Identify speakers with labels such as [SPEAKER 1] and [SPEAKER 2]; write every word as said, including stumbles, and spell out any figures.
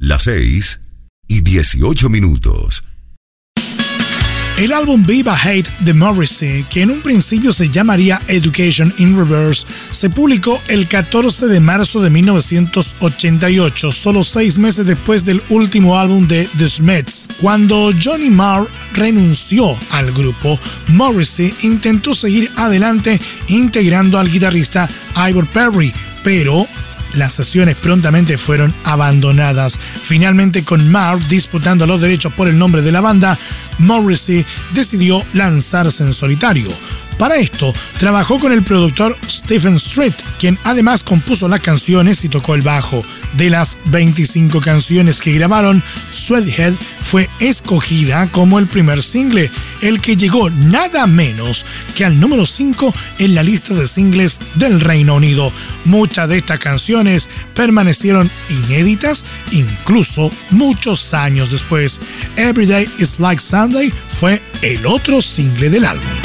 [SPEAKER 1] Las seis y dieciocho minutos.
[SPEAKER 2] El álbum Viva Hate de Morrissey, que en un principio se llamaría Education in Reverse, se publicó el catorce de marzo de mil novecientos ochenta y ocho, solo seis meses después del último álbum de The Smiths. Cuando Johnny Marr renunció al grupo, Morrissey intentó seguir adelante integrando al guitarrista Ivor Perry, pero las sesiones prontamente fueron abandonadas. Finalmente, con Marr disputando los derechos por el nombre de la banda, Morrissey decidió lanzarse en solitario. Para esto, trabajó con el productor Stephen Street, quien además compuso las canciones y tocó el bajo. De las veinticinco canciones que grabaron, Sweathead fue escogida como el primer single, el que llegó nada menos que al número cinco en la lista de singles del Reino Unido. Muchas de estas canciones permanecieron inéditas incluso muchos años después. Every Day is Like Sunday fue el otro single del álbum.